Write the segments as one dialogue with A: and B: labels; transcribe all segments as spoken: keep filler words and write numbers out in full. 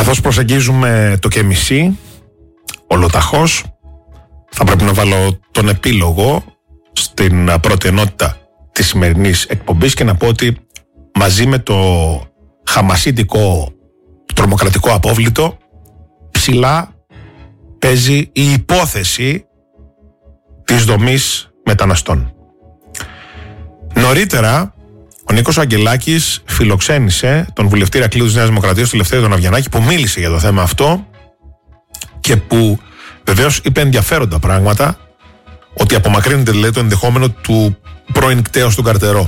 A: Καθώς προσεγγίζουμε το κεμισή, ολοταχώς, θα πρέπει να βάλω τον επίλογο στην πρώτη ενότητα της σημερινής εκπομπής και να πω ότι μαζί με το χαμασίτικο τρομοκρατικό απόβλητο ψηλά παίζει η υπόθεση της δομής μεταναστών. Νωρίτερα, ο Νίκος Αγγελάκης φιλοξένησε τον βουλευτή Ηρακλείου της Νέας Δημοκρατίας, τον Ελευθέριο τον Αβγιανάκη, που μίλησε για το θέμα αυτό και που βεβαίως είπε ενδιαφέροντα πράγματα, ότι απομακρύνεται, λέει, το ενδεχόμενο του πρώην κτέως του Καρτερό.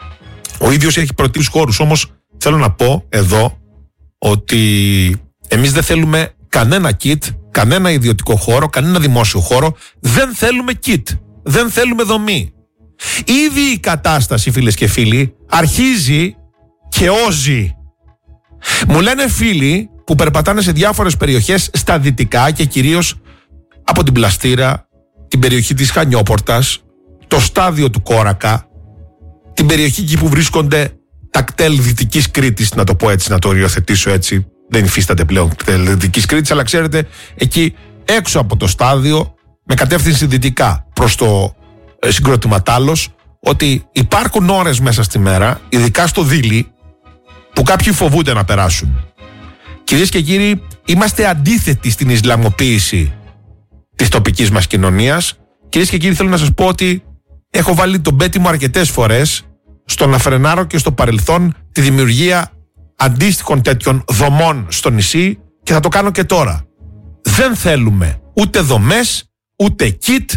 A: Ο ίδιος έχει προτείνει χώρους, όμως θέλω να πω εδώ ότι εμείς δεν θέλουμε κανένα kit, κανένα ιδιωτικό χώρο, κανένα δημόσιο χώρο, δεν θέλουμε kit, δεν θέλουμε δομή. Ήδη η κατάσταση, φίλες και φίλοι, αρχίζει και όζει. Μου λένε φίλοι που περπατάνε σε διάφορες περιοχές στα δυτικά και κυρίως από την Πλαστήρα, την περιοχή της Χανιόπορτας, το στάδιο του Κόρακα, την περιοχή εκεί που βρίσκονται τα κτέλ Δυτικής Κρήτης, να το πω έτσι, να το οριοθετήσω έτσι, δεν υφίσταται πλέον κτέλ Δυτικής Κρήτης, αλλά ξέρετε, εκεί έξω από το στάδιο, με κατεύθυνση δυτικά προς το ε, συγκρότημα Τάλος, ότι υπάρχουν ώρες μέσα στη μέρα, ειδικά στο Δίλη, που κάποιοι φοβούνται να περάσουν. Κυρίες και κύριοι, είμαστε αντίθετοι στην Ισλαμοποίηση της τοπικής μας κοινωνίας. Κυρίες και κύριοι, θέλω να σας πω ότι έχω βάλει τον πέτη μου αρκετές φορές στο να φρενάρω και στο παρελθόν τη δημιουργία αντίστοιχων τέτοιων δομών στο νησί και θα το κάνω και τώρα. Δεν θέλουμε ούτε δομές, ούτε kit.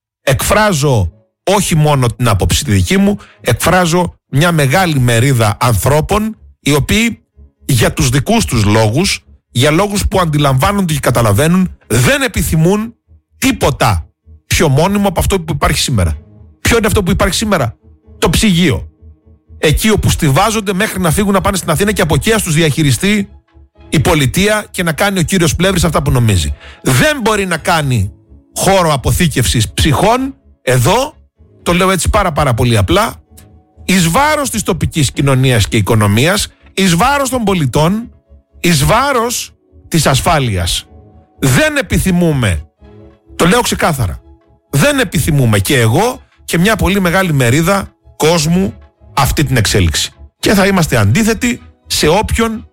A: Εκφράζω όχι μόνο την άποψη τη δική μου, εκφράζω μια μεγάλη μερίδα ανθρώπων οι οποίοι για τους δικούς τους λόγους, για λόγους που αντιλαμβάνονται και καταλαβαίνουν, δεν επιθυμούν τίποτα πιο μόνιμο από αυτό που υπάρχει σήμερα. Ποιο είναι αυτό που υπάρχει σήμερα? Το ψυγείο. Εκεί όπου στιβάζονται μέχρι να φύγουν να πάνε στην Αθήνα και από εκεί ας τους διαχειριστεί η πολιτεία και να κάνει ο κύριος Πλεύρης αυτά που νομίζει. Δεν μπορεί να κάνει χώρο αποθήκευσης ψυχών εδώ, το λέω έτσι πάρα πάρα πολύ απλά, εις βάρος της τοπικής κοινωνίας και οικονομίας, εις βάρος των πολιτών, εις βάρος της ασφάλειας. Δεν επιθυμούμε, το λέω ξεκάθαρα, δεν επιθυμούμε και εγώ και μια πολύ μεγάλη μερίδα κόσμου αυτή την εξέλιξη. Και θα είμαστε αντίθετοι σε όποιον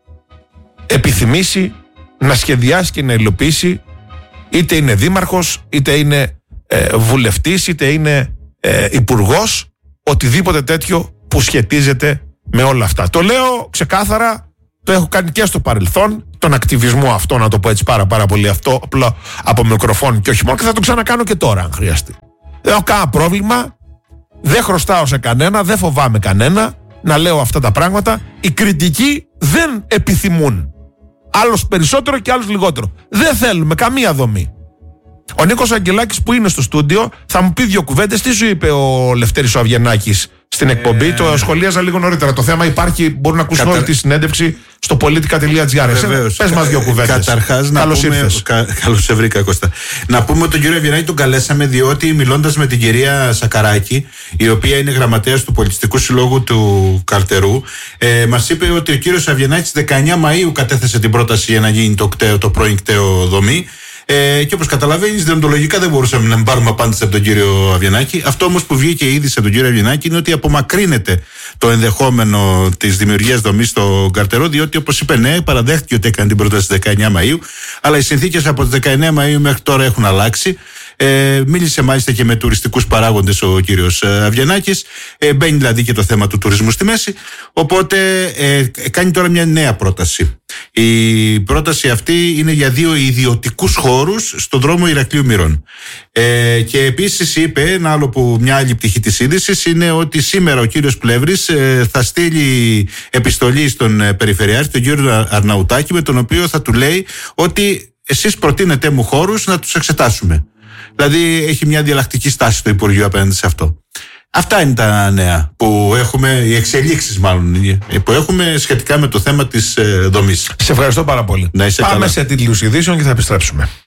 A: επιθυμήσει να σχεδιάσει και να υλοποιήσει, είτε είναι δήμαρχος, είτε είναι ε, βουλευτής, είτε είναι ε, υπουργός, οτιδήποτε τέτοιο που σχετίζεται με όλα αυτά. Το λέω ξεκάθαρα, το έχω κάνει και στο παρελθόν, τον ακτιβισμό αυτό, να το πω έτσι πάρα πάρα πολύ αυτό, απλά από μικροφόν και όχι μόνο, και θα το ξανακάνω και τώρα αν χρειαστεί. Δεν έχω κανένα πρόβλημα, δεν χρωστάω σε κανένα, δεν φοβάμαι κανένα να λέω αυτά τα πράγματα. Οι κριτικοί δεν επιθυμούν. Άλλος περισσότερο και άλλος λιγότερο. Δεν θέλουμε καμία δομή. Ο Νίκος Αγγελάκης που είναι στο στούντιο θα μου πει δύο κουβέντες. Τι σου είπε ο Λευτέρης ο Αβγιανάκης στην εκπομπή? Ε... Το σχολίαζα λίγο νωρίτερα. Το θέμα υπάρχει, μπορούν να ακούσουν Κατα... όλη τη συνέντευξη στο politica.gr. Πες μας δύο κουβέντες.
B: Καταρχάς, να
A: καλώς
B: πούμε.
A: ήρθες.
B: Κα... Καλώς σε βρήκα, Κώστα. Να πούμε ότι τον κύριο Αβγιανάκη τον καλέσαμε διότι μιλώντας με την κυρία Σακαράκη, η οποία είναι γραμματέας του Πολιτιστικού Συλλόγου του Καρτερού, ε, μας είπε ότι ο κύριος Αβγιανάκης δεκαεννιά Μαΐου κατέθεσε την πρόταση για να γίνει το, κτέο, το πρώην κτέο δομή. Ε, και όπως καταλαβαίνεις, δεοντολογικά δεν μπορούσαμε να πάρουμε απάντηση από τον κύριο Αβγιανάκη. Αυτό όμως που βγήκε ήδη από τον κύριο Αβγιανάκη είναι ότι απομακρύνεται το ενδεχόμενο της δημιουργίας δομής στο Καρτερό, διότι όπως είπε, ναι, παραδέχτηκε ότι έκανε την πρόταση στις δεκαεννιά Μαΐου, αλλά οι συνθήκες από τις δεκαεννιά Μαΐου μέχρι τώρα έχουν αλλάξει. Ε, μίλησε μάλιστα και με τουριστικούς παράγοντες ο κύριος Αβγιανάκης. Ε, μπαίνει δηλαδή και το θέμα του τουρισμού στη μέση. Οπότε ε, κάνει τώρα μια νέα πρόταση. Η πρόταση αυτή είναι για δύο ιδιωτικούς χώρους στον δρόμο Ηρακλείου Μυρών. Ε, και επίσης είπε, ένα άλλο που, μια άλλη πτυχή της είδησης είναι ότι σήμερα ο κύριος Πλεύρης ε, θα στείλει επιστολή στον ε, Περιφερειάρχη, τον κύριο Αρναουτάκη, με τον οποίο θα του λέει ότι εσείς προτείνετε μου χώρους να τους εξετάσουμε. Δηλαδή έχει μια διαλλακτική στάση στο Υπουργείο απέναντι σε αυτό. Αυτά είναι τα νέα που έχουμε, οι εξελίξεις μάλλον που έχουμε σχετικά με το θέμα της ε, δομής.
A: Σε ευχαριστώ πάρα πολύ.
B: Να είσαι
A: Πάμε
B: καλά.
A: σε τίτλους ειδήσεων και θα επιστρέψουμε.